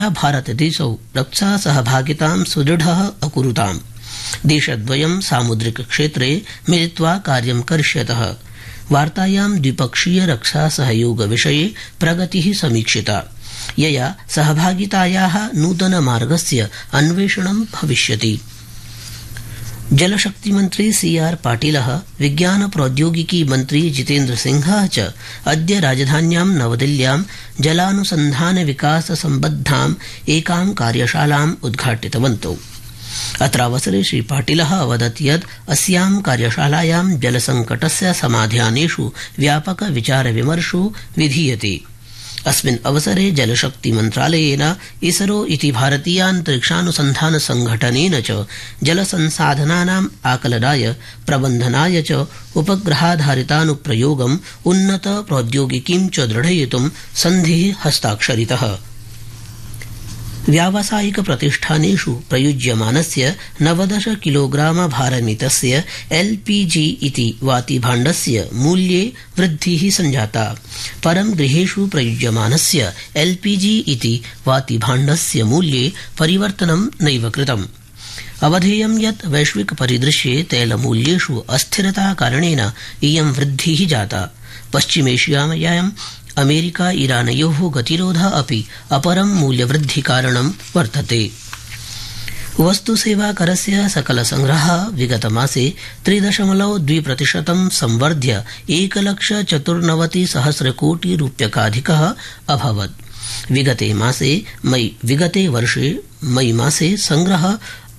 भारतदेशौ रक्षासहभागितां सुदृढः अकुरुताम्। देशद्वयं सामुद्रिक क्षेत्रे मिलित्वा कार्यं करिष्यतः। वार्तायां द्विपक्षीय रक्षा सहयोग विषये प्रगतिः समीक्षिता, यया सहभागितायाः नूतनमार्गस्य अन्वेषणं भविष्यति। जलशक्तिमन्त्री CR पाटिलः, विज्ञान प्रौद्योगिकी मन्त्री जितेन्द्र सिंहः च अद्य राजधान्यां नवदिल्ल्यां जलानुसन्धान विकास सम्बद्धाम् एकां कार्यशालाम् उद्घाटितवन्तौ। अत्रावसरे श्री पाटिलः अवदत् यत् अस्यां कार्यशालायां जलसंकटस्य समाधानेषु व्यापक विचार विमर्शो विधीयते। अस्मिन् अवसरे जलशक्ति मन्त्रालयेन इसरो इति भारतीयान्तरिक्षानुसन्धान संघटनेन च जलसंसाधनानाम् आकलनाय प्रबन्धनाय च उपग्रहाधारितानुप्रयोगम् उन्नत प्रौद्योगिकीं च दृढयितुं सन्धिः हस्ताक्षरितः। व्यावसायिक प्रतिष्ठानेषु प्रयुज्यमानस्य 90 किलोग्राम भारमितस्य LPG इति वातिभाण्डस्य मूल्ये वृद्धिः सञ्जाता। परं गृहेषु प्रयुज्यमानस्य LPG इति वातिभाण्डस्य मूल्ये परिवर्तनं नैव कृतम्। अवधेयं यत् वैश्विक परिदृश्ये तैलमूल्येषु अस्थिरता कारणेन इयं वृद्धिः जाता। पश्चिमेशियायां अमेरिका ईरानयोः गतिरोधः अपि अपरं मूल्यवृद्धिकारणं वर्तते। वस्तुसेवाकरस्य सकलसंग्रहः विगतमासे 3.2% संवर्ध्य 1,94,00,000 कोटि रूप्यकाधिकः अभवत्। विगते वर्षे मई मासे संग्रहः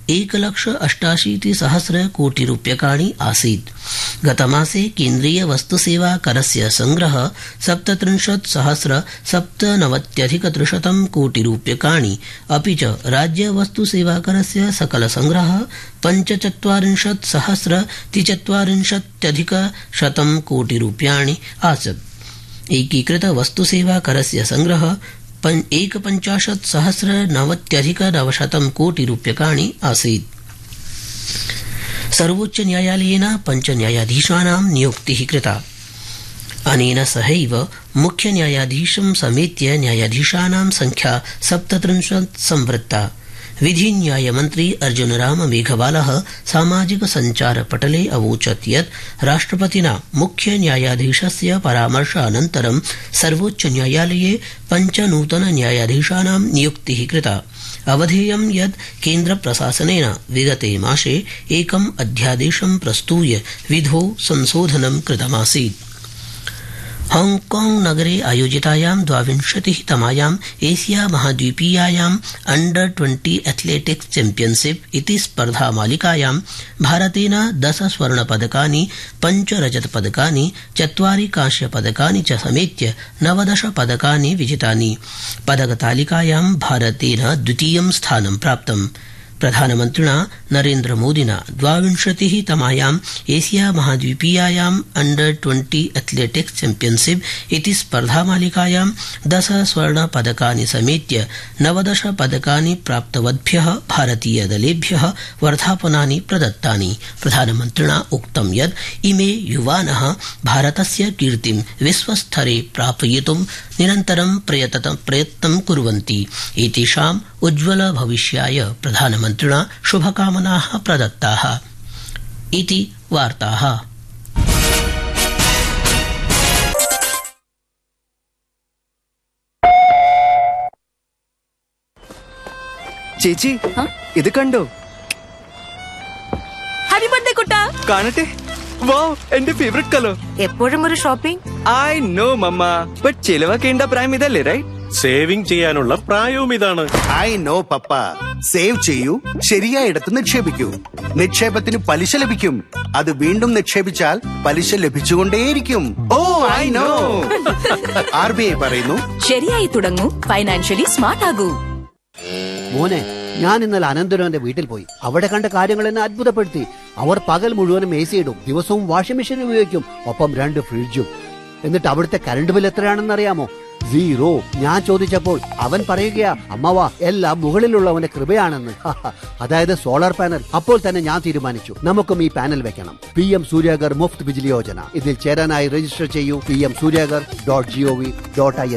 1,88,000 कोटि रूप्यकाणि आसीत्। गतमासे केन्द्रीय वस्तुसेवाकरस्य संग्रहः 37,97,300 कोटि रूप्यकाणि, अपि च राज्य वस्तुसेवाकरस्य सकलसंग्रहः 45,043,100 कोटि रूप्याणि आसीत्। एकीकृत वस्तुसेवाकरस्य संग्रहः 51,090,900 कोटि रूप्यकाणि आसीत्। सर्वोच्च न्यायालयेन 5 न्यायाधीशानां नियुक्तिः कृता। अनेन सहैव मुख्य न्यायाधीशं समेत्य न्यायाधीशानां संख्या 37 संवृत्ता। विधि न्यायमन्त्री अर्जुनराम मेघवालः सामाजिक संचार पटले अवोचत् यत् राष्ट्रपतिना मुख्य न्यायाधीशस्य परामर्शानन्तरं सर्वोच्च न्यायालये 5 नूतन न्यायाधीशानां नियुक्तिः कृता। अवधेयं यत् केन्द्रप्रशासनेन विगते मासे एकम् अध्यादेशं प्रस्तूय विधौ संशोधनं कृतमासीत्। हांगकांग नगरे आयोजितायां 22तमायां एशिया महाद्वीपीयायां अंडर-20 एथलेटिक्स चैम्पियनशिप इति स्पर्धामालिकायां भारतेन 10 स्वर्णपदकानि, 5 रजतपदकानि, 4 कांस्यपदकानि च समेत्य 19 पदकानि विजितानि। पदकतालिकायां भारतेन द्वितीयं स्थानं प्राप्तम्। प्रधानमन्त्रिणा नरेन्द्रमोदिना 22तमायां एशिया महाद्वीपीयायां अंडर-20 एथलेटिक्स चैम्पियनशिप इति स्पर्धामालिकायां 10 स्वर्णपदकानि समेत्य 19 पदकानि प्राप्तवद्भ्यः भारतीयदलेभ्यः वर्धापनानि प्रदत्तानि। प्रधानमन्त्रिणा उक्तं यत् इमे युवानः भारतस्य कीर्तिं विश्वस्तरे प्रापयितुं निरन्तरं प्रयत्नं कुर्वन्ति। एतेषाम् उज्ज्वल भविष्याय प्रधानमन्त्रिणा शुभकामनाः प्रदत्ताः। इति वार्ताः। ചേച്ചി ഇത് കണ്ടോ? ഹാപ്പി ബർത്ത്ഡേ കുട്ടാ. കാണട്ടെ. വാവ്, എന്റെ ഫേവറേറ്റ് കളർ. എപ്പോഴും ഒരു shopping. I know mama, but ചിലവാക്കേണ്ട പ്രായം ഇതല്ലേ, റൈറ്റ്? സേവിംഗ് ചെയ്യാനുള്ള പ്രായവും ഇതാണ്. I know papa. സേവ് ചെയ്യൂ, ശരിയായിടത്ത് നിക്ഷേപിക്കൂ. നിക്ഷേപത്തിന് പലിശ ലഭിക്കും. അത് വീണ്ടും നിക്ഷേപിച്ചാൽ പലിശ ലഭിച്ചുകൊണ്ടേയിരിക്കും. ഓ ഐ നോ. RBI പറയുന്നു, ശരിയായി തുടങ്ങൂ, ഫൈനാൻഷ്യലി സ്മാർട്ട് ആകൂ. മോനെ, ഞാൻ ഇന്നലെ അനന്തരവന്റെ വീട്ടിൽ പോയി. അവിടെ കണ്ട കാര്യങ്ങൾ എന്നെ അത്ഭുതപ്പെടുത്തി. അവർ പകൽ മുഴുവനും AC ഇടും, ദിവസവും വാഷിംഗ് മെഷീൻ ഉപയോഗിക്കും, ഒപ്പം 2 ഫ്രിഡ്ജും. എന്നിട്ട് അവിടുത്തെ കറണ്ട് ബിൽ എത്രയാണെന്ന് അറിയാമോ? 0. ഞാൻ ചോദിച്ചപ്പോൾ അവൻ പറയുകയാ, അമ്മവാ, എല്ലാം മുകളിലുള്ളവന്റെ കൃപയാണെന്ന്. അതായത് സോളാർ പാനൽ. അപ്പോൾ തന്നെ ഞാൻ തീരുമാനിച്ചു, നമുക്കും ഈ പാനൽ വെക്കണം. PM സൂര്യാഗർ മുഫ്ത് ബിജ്ലി യോജന. ഇതിൽ ചേരാനായി രജിസ്റ്റർ ചെയ്യൂ. pmsuryagar.gov.in.